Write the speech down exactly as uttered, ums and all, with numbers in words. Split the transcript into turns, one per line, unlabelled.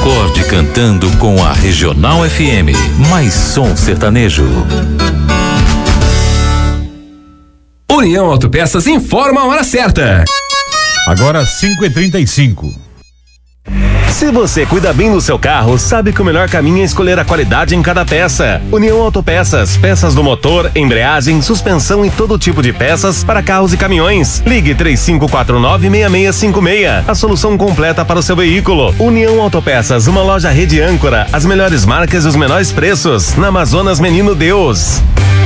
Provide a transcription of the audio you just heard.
Acorde cantando com a Regional F M. Mais som sertanejo.
União Autopeças informa a hora certa.
Agora cinco e trinta e cinco.
Se você cuida bem do seu carro, sabe que o melhor caminho é escolher a qualidade em cada peça. União Autopeças, peças do motor, embreagem, suspensão e todo tipo de peças para carros e caminhões. Ligue três cinco quatro nove, seis seis cinco seis. A solução completa para o seu veículo. União Autopeças, uma loja rede âncora, as melhores marcas e os menores preços. Na Amazonas Menino Deus.